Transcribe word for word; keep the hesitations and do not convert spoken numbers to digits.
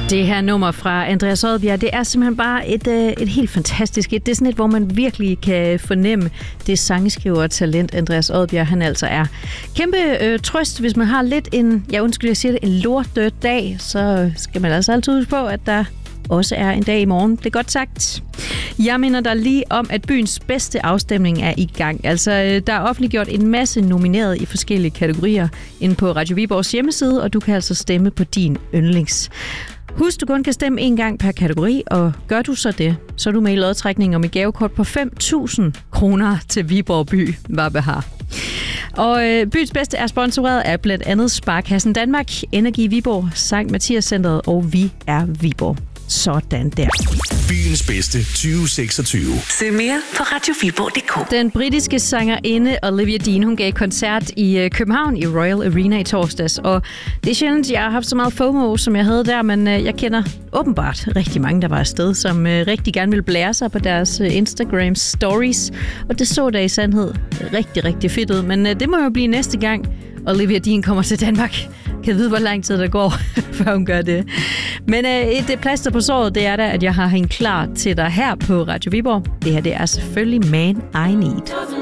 Det her nummer fra Andreas Odbjerg, det er simpelthen bare et, øh, et helt fantastisk et. Det er sådan et, hvor man virkelig kan fornemme det sangskriver-talent, Andreas Odbjerg, han altså er. Kæmpe øh, trøst, hvis man har lidt en, ja undskyld, jeg siger det, en lortet dag, så skal man altså altid huske på, at der også er en dag i morgen. Det er godt sagt. Jeg minder dig lige om, at byens bedste afstemning er i gang. Altså, der er offentliggjort en masse nomineret i forskellige kategorier inde på Radio Viborgs hjemmeside, og du kan altså stemme på din yndlings. Husk, du kun kan stemme en gang per kategori, og gør du så det, så er du med i lodtrækningen om et gavekort på fem tusind kroner til Viborg by. Hvad behar. Og øh, byens bedste er sponsoreret af blandt andet Sparkassen Danmark, Energi Viborg, Sankt Mathias Centret og Vi er Viborg. Sådan der. Byens bedste tyve seksogtyve. Søg mere på radio viborg punktum d k. Den britiske sangerinde Olivia Dean, hun gav koncert i København i Royal Arena i torsdags. Og det er sjældent, jeg har haft så meget FOMO, som jeg havde der, men jeg kender åbenbart rigtig mange, der var afsted, som rigtig gerne ville blære sig på deres Instagram stories. Og det så da i sandhed rigtig, rigtig fedt ud. Men det må jo blive næste gang, Olivia Dean kommer til Danmark. Kan vide, hvor lang tid der går, før hun gør det. Men øh, et plaster på såret, det er da, at jeg har hængt klar til dig her på Radio Viborg. Det her, det er selvfølgelig Man I Need.